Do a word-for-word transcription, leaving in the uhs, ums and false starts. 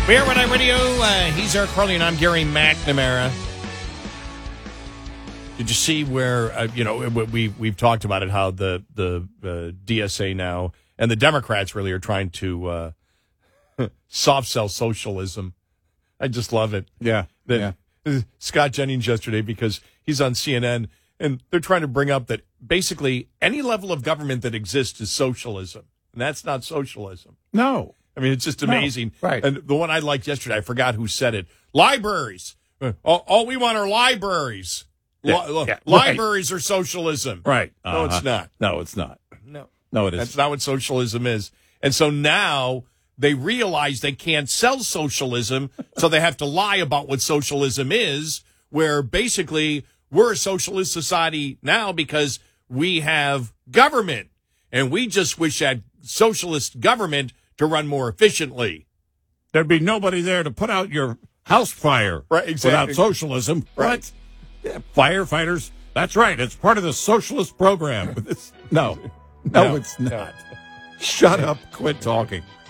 We are Red Eye Radio. Uh, he's Eric Carly, and I'm Gary McNamara. Did you see where, uh, you know, we, we've talked about it, how the, the uh, D S A now and the Democrats really are trying to uh, soft sell socialism. I just love it. Yeah. That, yeah. Scott Jennings yesterday, because he's on C N N, and they're trying to bring up that basically any level of government that exists is socialism. And that's not socialism. No. I mean, it's just amazing. No, right. And the one I liked yesterday, I forgot who said it. Libraries. All, all we want are libraries. Yeah, Li- yeah, libraries right. are socialism. Right. Uh-huh. No, it's not. No, it's not. No. No, it is. That's not what socialism is. And so now they realize they can't sell socialism, so they have to lie about what socialism is, where basically we're a socialist society now because we have government. And we just wish that socialist government to run more efficiently. There'd be nobody there to put out your house fire right, exactly. without socialism. Right. What? Yeah, firefighters. That's right. It's part of the socialist program. No, no, no it's not. No. Shut up. Quit talking.